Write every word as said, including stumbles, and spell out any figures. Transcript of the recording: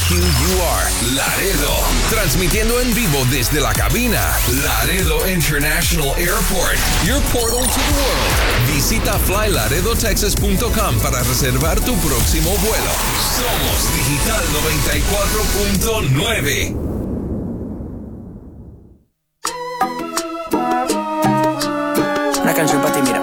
Q U R, Laredo. Transmitiendo en vivo desde la cabina. Laredo International Airport, your portal to the world. Visita fly laredo texas punto com para reservar tu próximo vuelo. Somos Digital noventa y cuatro punto nueve.